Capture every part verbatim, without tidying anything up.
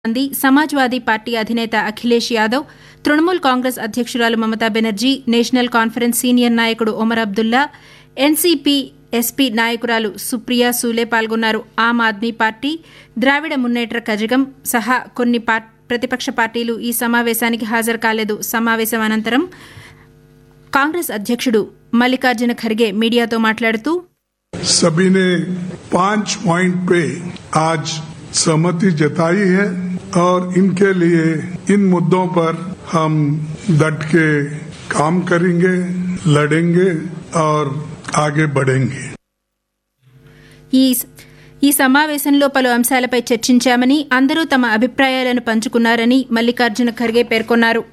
Gandhi, Samajwadi party అధినేత అఖిలేష్ యాదవ్, తృణమూల్ కాంగ్రెస్ అధ్యక్షురాలు Mamata Banerjee, national conference senior నాయకుడు ఒమర్ అబ్దుల్లా, ఎన్సీపీ ఎస్పీ నాయకురాలు సుప్రియా సూలే పాల్గొన్నారు. ఆమ్ ఆద్మీ పార్టీ, ద్రావిడ మున్నేట్ర కజగం సహా కొన్ని ప్రతిపక్ష పార్టీలు ఈ సమావేశానికి హాజరు కాలేదు. సమావేశం అనంతరం కాంగ్రెస్ అధ్యక్షుడు మల్లికార్జున ఖర్గే మీడియాతో మాట్లాడుతూ सभी ने पांच पॉइंट पे आज सहमति जताई है और इनके लिए इन मुद्दों पर हम डट के काम करेंगे, लड़ेंगे और आगे बढ़ेंगे. ఈ సమావేశంలో పలు అంశాలపై చర్చించామని, అందరూ తమ అభిప్రాయాలను పంచుకున్నారని మల్లికార్జున ఖర్గే పేర్కొన్నారు.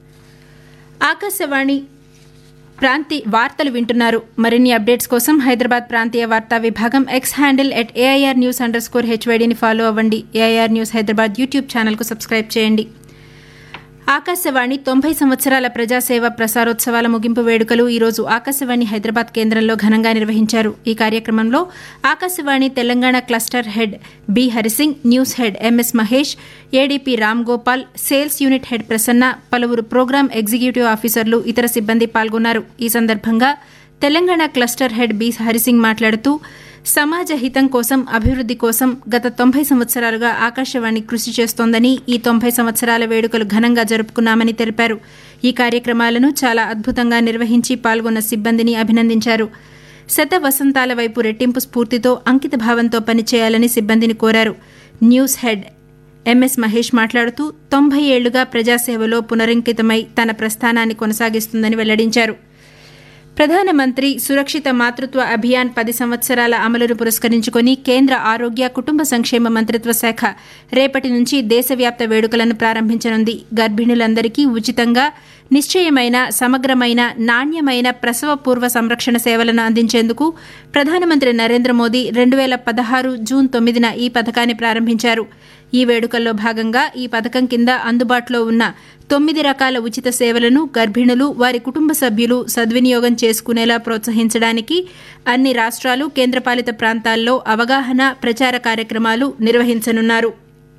ఆకాశవాణి ప్రాంతీయ వార్తలు వింటున్నారు. మరిన్ని అప్డేట్స్ కోసం హైదరాబాద్ ప్రాంతీయ వార్తా విభాగం X handle at AIR news under score హెచ్వైడీని follow అవ్వండి. ఏఐఆర్ న్యూస్ హైదరాబాద్ యూట్యూబ్ ఛానల్కు సబ్స్క్రైబ్ చేయండి. ఆకాశవాణి తొంభై సంవత్సరాల ప్రజాసేవ ప్రసారోత్సవాల ముగింపు వేడుకలు ఈరోజు ఆకాశవాణి హైదరాబాద్ కేంద్రంలో ఘనంగా నిర్వహించారు. ఈ కార్యక్రమంలో Akashvani Telangana cluster head B Hari Singh, news head MS Mahesh, ADP Ram Gopal, sales unit head Prasanna, పలువురు ప్రోగ్రాం ఎగ్జిక్యూటివ్ ఆఫీసర్లు, ఇతర సిబ్బంది పాల్గొన్నారు. ఈ సందర్భంగా Telangana cluster head B Hari Singh మాట్లాడుతూ సమాజ హితం కోసం, అభివృద్ది కోసం గత తొంభై సంవత్సరాలుగా ఆకాశవాణి కృషి చేస్తోందని, ఈ తొంభై సంవత్సరాల వేడుకలు ఘనంగా జరుపుకున్నామని తెలిపారు. ఈ కార్యక్రమాలను చాలా అద్భుతంగా నిర్వహించి పాల్గొన్న సిబ్బందిని అభినందించారు. శత వసంతాల వైపు రెట్టింపు స్ఫూర్తితో, అంకిత భావంతో పనిచేయాలని సిబ్బందిని కోరారు. న్యూస్ హెడ్ ఎంఎస్ మహేష్ మాట్లాడుతూ తొంభై ఏళ్లుగా ప్రజాసేవలో పునరంకితమై తన ప్రస్థానాన్ని కొనసాగిస్తుందని వెల్లడించారు. ప్రధానమంత్రి సురక్షిత మాతృత్వ అభియాన్ పది సంవత్సరాల అమలును పురస్కరించుకుని కేంద్ర ఆరోగ్య కుటుంబ సంక్షేమ మంత్రిత్వ శాఖ రేపటి నుంచి దేశవ్యాప్త వేడుకలను ప్రారంభించనుంది. గర్భిణులందరికీ ఉచితంగా నిశ్చయమైన, సమగ్రమైన, నాణ్యమైన ప్రసవ పూర్వ సంరక్షణ సేవలను అందించేందుకు ప్రధానమంత్రి నరేంద్ర మోదీ రెండు వేల పదహారు జూన్ తొమ్మిదిన ఈ పథకాన్ని ప్రారంభించారు. ఈ వేడుకల్లో భాగంగా ఈ పథకం కింద అందుబాటులో ఉన్న తొమ్మిది రకాల ఉచిత సేవలను గర్భిణులు, వారి కుటుంబ సభ్యులు సద్వినియోగం చేసుకునేలా ప్రోత్సహించడానికి అన్ని రాష్ట్రాలు, కేంద్రపాలిత ప్రాంతాల్లో అవగాహన, ప్రచార కార్యక్రమాలు నిర్వహించనున్నారు.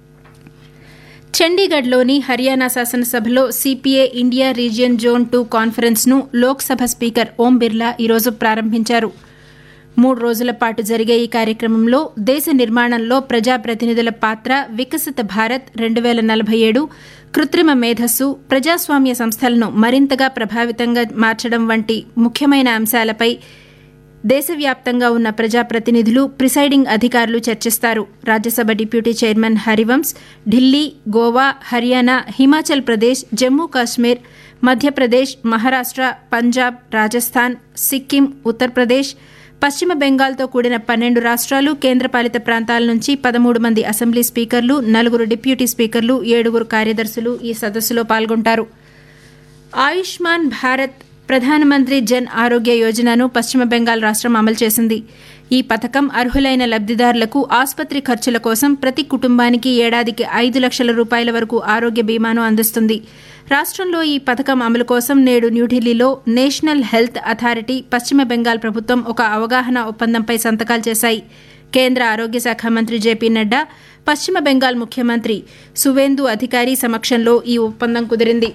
చండీగఢ్లోని హర్యానా శాసనసభలో CPA India region zone two కాన్ఫరెన్స్ను Lok Sabha speaker Om Birla ఈరోజు ప్రారంభించారు. మూడు రోజుల పాటు జరిగే ఈ కార్యక్రమంలో దేశ నిర్మాణంలో ప్రజాప్రతినిధుల పాత్ర, వికసిత భారత్ రెండు వేల నలభై ఏడు, కృత్రిమ మేధస్సు, ప్రజాస్వామ్య సంస్థలను మరింతగా ప్రభావితంగా మార్చడం వంటి ముఖ్యమైన అంశాలపై దేశవ్యాప్తంగా ఉన్న ప్రజాప్రతినిధులు, ప్రిసైడింగ్ అధికారులు చర్చిస్తారు. రాజ్యసభ డిప్యూటీ చైర్మన్ హరివంశ్ ఢిల్లీ, గోవా, హర్యానా, హిమాచల్ ప్రదేశ్, జమ్మూ కాశ్మీర్, మధ్యప్రదేశ్, మహారాష్ట్ర, పంజాబ్, రాజస్థాన్, సిక్కిం, ఉత్తరప్రదేశ్, పశ్చిమ బెంగాల్తో కూడిన పన్నెండు రాష్ట్రాలు, కేంద్రపాలిత ప్రాంతాల నుంచి పదమూడు మంది అసెంబ్లీ స్పీకర్లు, నలుగురు డిప్యూటీ స్పీకర్లు, ఏడుగురు కార్యదర్శులు ఈ సదస్సులో పాల్గొంటారు. ఆయుష్మాన్ భారత్ ప్రధానమంత్రి జన్ ఆరోగ్య యోజనను పశ్చిమ బెంగాల్ రాష్ట్రం అమలు చేసింది. ఈ పథకం అర్హులైన లబ్దిదారులకు ఆసుపత్రి ఖర్చుల కోసం ప్రతి కుటుంబానికి ఏడాదికి ఐదు లక్షల రూపాయల వరకు ఆరోగ్య బీమాను అందిస్తుంది. రాష్ట్రంలో ఈ పథకం అమలు కోసం నేడు న్యూఢిల్లీలో నేషనల్ హెల్త్ అథారిటీ, పశ్చిమ బెంగాల్ ప్రభుత్వం ఒక అవగాహన ఒప్పందంపై సంతకాలు చేశాయి. కేంద్ర ఆరోగ్య శాఖ మంత్రి జేపీ నడ్డా, పశ్చిమ బెంగాల్ ముఖ్యమంత్రి సువేందు అధికారి సమక్షంలో ఈ ఒప్పందం కుదిరింది.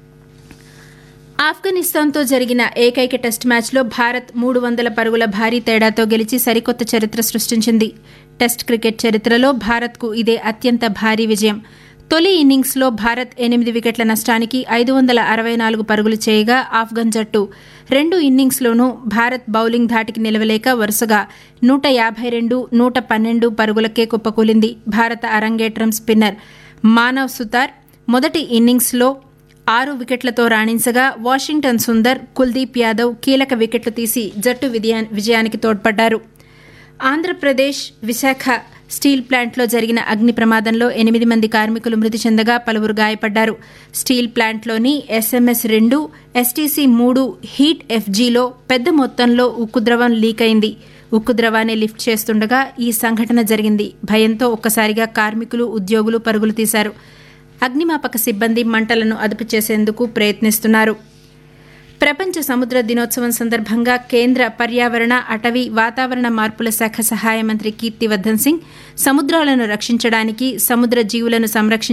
ఆఫ్ఘనిస్తాన్తో జరిగిన ఏకైక టెస్ట్ మ్యాచ్లో భారత్ మూడు వందల పరుగుల భారీ తేడాతో గెలిచి సరికొత్త చరిత్ర సృష్టించింది. టెస్ట్ క్రికెట్ చరిత్రలో భారత్కు ఇదే అత్యంత భారీ విజయం. తొలి ఇన్నింగ్స్లో భారత్ ఎనిమిది వికెట్ల నష్టానికి ఐదు వందల అరవై నాలుగు పరుగులు చేయగా, ఆఫ్ఘన్ జట్టు రెండు ఇన్నింగ్స్లోనూ భారత్ బౌలింగ్ ధాటికి నిలవలేక వరుసగా నూట యాభై రెండు, నూట పన్నెండు పరుగులకే కుప్పకూలింది. భారత అరంగేట్రం స్పిన్నర్ మానవ్ సుతార్ మొదటి ఇన్నింగ్స్లో ఆరు వికెట్లతో రాణించగా, వాషింగ్టన్ సుందర్, కుల్దీప్ యాదవ్ కీలక వికెట్లు తీసి జట్టు విజయానికి తోడ్పడ్డారు. ఆంధ్రప్రదేశ్ విశాఖ స్టీల్ ప్లాంట్లో జరిగిన అగ్ని ప్రమాదంలో ఎనిమిది మంది కార్మికులు మృతి చెందగా పలువురు గాయపడ్డారు. స్టీల్ ప్లాంట్లోని ఎస్ఎంఎస్ రెండు, ఎస్టీసీ మూడు హీట్ ఎఫ్జీలో పెద్ద మొత్తంలో ఉక్కు ద్రవం లీక్ అయింది. ఉక్కు ద్రవాన్ని లిఫ్ట్ చేస్తుండగా ఈ సంఘటన జరిగింది. భయంతో ఒక్కసారిగా కార్మికులు, ఉద్యోగులు పరుగులు తీశారు. అగ్నిమాపక సిబ్బంది మంటలను అదుపు చేసేందుకు ప్రయత్నిస్తున్నారు. ప్రపంచ సముద్ర దినోత్సవం సందర్భంగా కేంద్ర పర్యావరణ అటవీ వాతావరణ మార్పుల శాఖ సహాయ మంత్రి కీర్తివర్ధన్ సింగ్ సముద్రాలను రక్షించడానికి సముద్ర జీవులను సంరక్షించడానికి